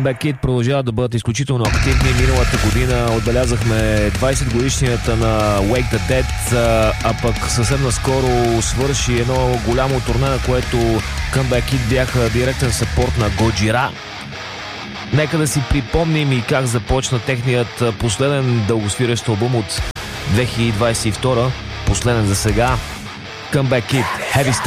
Comeback Kid продължават да бъдат изключително активни. Миналата година отбелязахме 20 годишнията на Wake the Dead, а пък съвсем наскоро свърши едно голямо турне, на което Comeback Kid бяха директен съпорт на Годжира. Нека да си припомним и как започна техният последен дългосвирещ албум от 2022, последен за сега. Comeback Kid, Heavy Step.